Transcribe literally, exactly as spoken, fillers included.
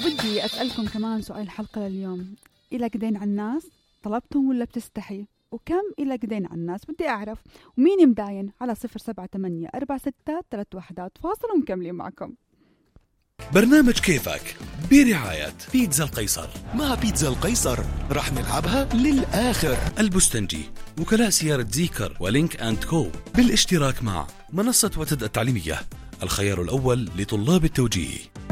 وبدي أسألكم كمان سؤال الحلقة لليوم، إلك دين على الناس؟ طلبتهم ولا بتستحي؟ وكم إلك دين على الناس؟ بدي أعرف. ومين مداين؟ على صفر سبعة ثمانية أربعة ستة ثلاثة وحدات. فاصل ومكملين معكم. برنامج كيفك برعاية بيتزا القيصر. مع بيتزا القيصر رح نلعبها للآخر. البستنجي، وكلاء سيارة زيكر ولينك أند كو، بالاشتراك مع منصة وتد التعليمية، الخيار الأول لطلاب التوجيه.